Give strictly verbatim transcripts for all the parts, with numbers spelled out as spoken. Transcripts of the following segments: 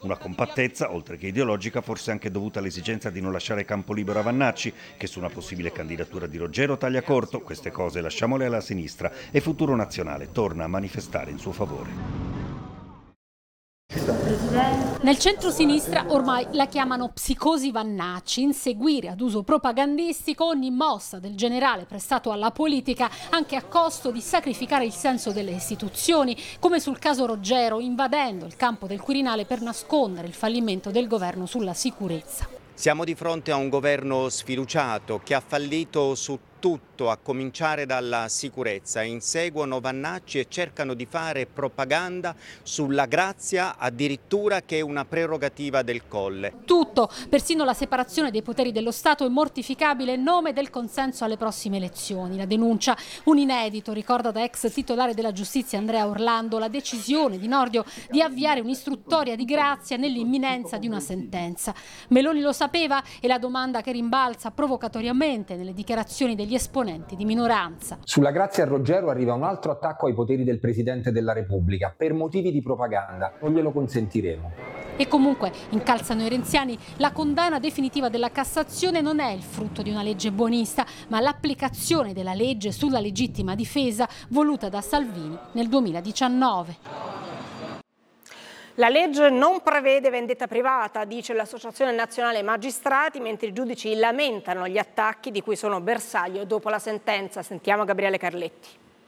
Una compattezza, oltre che ideologica, forse anche dovuta all'esigenza di non lasciare campo libero a Vannacci, che su una possibile candidatura di Roggero taglia corto. Queste cose lasciamole alla sinistra e Futuro Nazionale torna a manifestare in suo favore. Nel centro-sinistra ormai la chiamano psicosi Vannacci, inseguire ad uso propagandistico ogni mossa del generale prestato alla politica, anche a costo di sacrificare il senso delle istituzioni, come sul caso Roggero, invadendo il campo del Quirinale per nascondere il fallimento del governo sulla sicurezza. Siamo di fronte a un governo sfiduciato che ha fallito su tutto, a cominciare dalla sicurezza. Inseguono Vannacci e cercano di fare propaganda sulla grazia, addirittura che è una prerogativa del Colle. Tutto, persino la separazione dei poteri dello Stato, è mortificabile in nome del consenso alle prossime elezioni. La denuncia, un inedito, ricorda da ex titolare della giustizia Andrea Orlando, la decisione di Nordio di avviare un'istruttoria di grazia nell'imminenza di una sentenza. Meloni lo sapeva? È la domanda che rimbalza provocatoriamente nelle dichiarazioni degli esponenti di minoranza. Sulla grazia a Roggero arriva un altro attacco ai poteri del Presidente della Repubblica per motivi di propaganda. Non glielo consentiremo. E comunque, incalzano i renziani, la condanna definitiva della Cassazione non è il frutto di una legge buonista, ma l'applicazione della legge sulla legittima difesa voluta da Salvini nel duemiladiciannove. La legge non prevede vendetta privata, dice l'Associazione Nazionale Magistrati, mentre i giudici lamentano gli attacchi di cui sono bersaglio dopo la sentenza. Sentiamo Gabriele Carletti.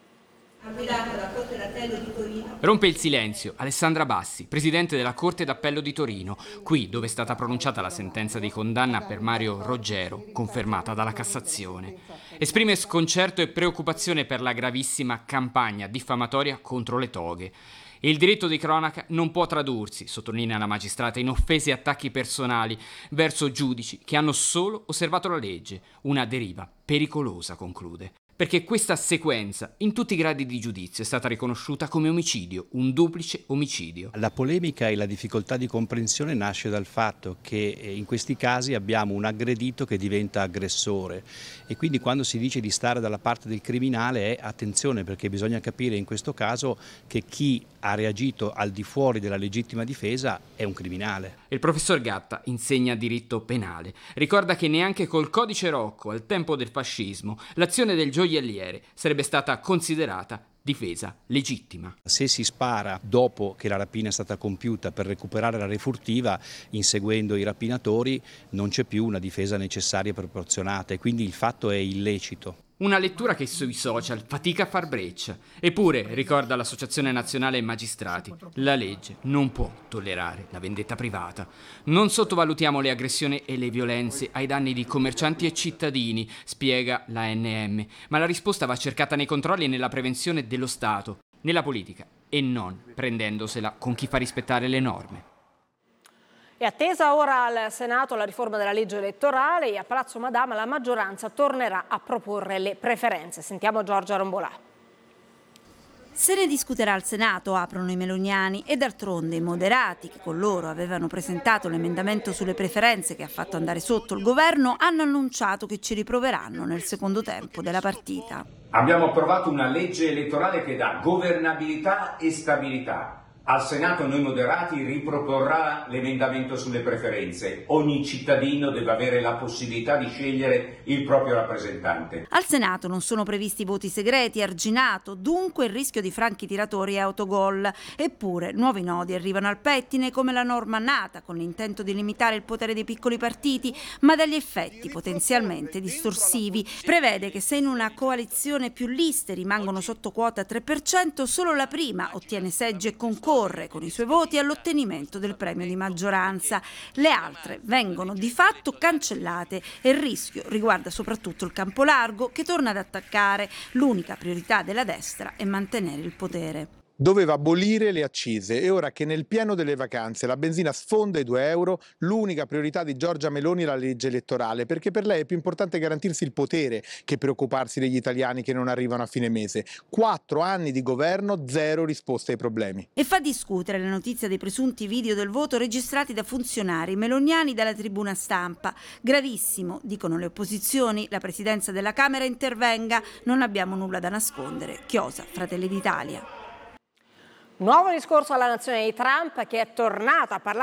Rompe il silenzio Alessandra Bassi, presidente della Corte d'Appello di Torino, qui dove è stata pronunciata la sentenza di condanna per Mario Roggero, confermata dalla Cassazione. Esprime sconcerto e preoccupazione per la gravissima campagna diffamatoria contro le toghe. Il diritto di cronaca non può tradursi, sottolinea la magistrata, in offese e attacchi personali verso giudici che hanno solo osservato la legge. Una deriva pericolosa, conclude. Perché questa sequenza, in tutti i gradi di giudizio, è stata riconosciuta come omicidio, un duplice omicidio. La polemica e la difficoltà di comprensione nasce dal fatto che in questi casi abbiamo un aggredito che diventa aggressore e quindi quando si dice di stare dalla parte del criminale è attenzione, perché bisogna capire in questo caso che chi ha reagito al di fuori della legittima difesa è un criminale. Il professor Gatta insegna diritto penale. Ricorda che neanche col codice Rocco, al tempo del fascismo, l'azione del gioielliere sarebbe stata considerata difesa legittima. Se si spara dopo che la rapina è stata compiuta per recuperare la refurtiva, inseguendo i rapinatori, non c'è più una difesa necessaria e proporzionata e quindi il fatto è illecito. Una lettura che sui social fatica a far breccia. Eppure, ricorda l'Associazione Nazionale Magistrati, la legge non può tollerare la vendetta privata. Non sottovalutiamo le aggressioni e le violenze ai danni di commercianti e cittadini, spiega l'A N M, ma la risposta va cercata nei controlli e nella prevenzione dello Stato, nella politica, e non prendendosela con chi fa rispettare le norme. È attesa ora al Senato la riforma della legge elettorale e a Palazzo Madama la maggioranza tornerà a proporre le preferenze. Sentiamo Giorgia Rombolà. Se ne discuterà al Senato, aprono i meloniani, e d'altronde i moderati, che con loro avevano presentato l'emendamento sulle preferenze che ha fatto andare sotto il governo, hanno annunciato che ci riproveranno nel secondo tempo della partita. Abbiamo approvato una legge elettorale che dà governabilità e stabilità. Al Senato noi moderati riproporrà l'emendamento sulle preferenze. Ogni cittadino deve avere la possibilità di scegliere il proprio rappresentante. Al Senato non sono previsti voti segreti, arginato, dunque il rischio di franchi tiratori e autogol. Eppure nuovi nodi arrivano al pettine, come la norma nata con l'intento di limitare il potere dei piccoli partiti, ma dagli effetti potenzialmente distorsivi. Prevede che se in una coalizione più liste rimangono sotto quota tre per cento, solo la prima ottiene seggi e concorre con i suoi voti all'ottenimento del premio di maggioranza. Le altre vengono di fatto cancellate e il rischio riguarda soprattutto il campo largo, che torna ad attaccare. L'unica priorità della destra è mantenere il potere. Doveva abolire le accise e ora che nel pieno delle vacanze la benzina sfonda i due euro, l'unica priorità di Giorgia Meloni è la legge elettorale, perché per lei è più importante garantirsi il potere che preoccuparsi degli italiani che non arrivano a fine mese. Quattro anni di governo, zero risposte ai problemi. E fa discutere la notizia dei presunti video del voto registrati da funzionari meloniani dalla tribuna stampa. Gravissimo, dicono le opposizioni, la presidenza della Camera intervenga, non abbiamo nulla da nascondere. Chiosa, Fratelli d'Italia. Nuovo discorso alla nazione di Trump, che è tornato a parlare